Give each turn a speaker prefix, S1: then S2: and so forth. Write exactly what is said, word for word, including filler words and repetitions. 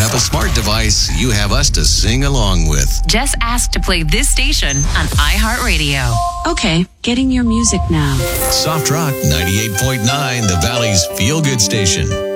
S1: have a smart device, you have us to sing along with.
S2: Just ask to play this station on iHeartRadio.
S3: Okay, getting your music now.
S1: Soft Rock ninety-eight point nine, the Valley's feel-good station.